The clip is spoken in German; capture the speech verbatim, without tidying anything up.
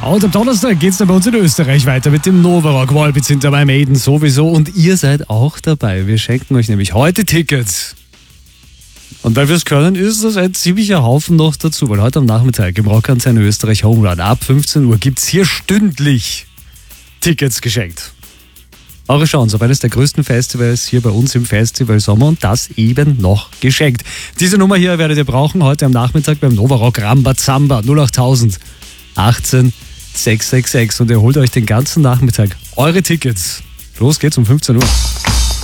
Und am Donnerstag geht's dann bei uns in Österreich weiter mit dem Novarock. Volbeat sind dabei, Maiden sowieso. Und ihr seid auch dabei. Wir schenken euch nämlich heute Tickets. Und weil wir es können, ist das ein ziemlicher Haufen noch dazu. Weil heute am Nachmittag im Rockantenne Österreich Home Run ab fünfzehn Uhr gibt's hier stündlich Tickets geschenkt. Eure Chance auf eines der größten Festivals hier bei uns im Festival Sommer und das eben noch geschenkt. Diese Nummer hier werdet ihr brauchen heute am Nachmittag beim Novarock Rambazamba null achttausend achtzehn sechs sechs sechs und ihr holt euch den ganzen Nachmittag eure Tickets. Los geht's um fünfzehn Uhr.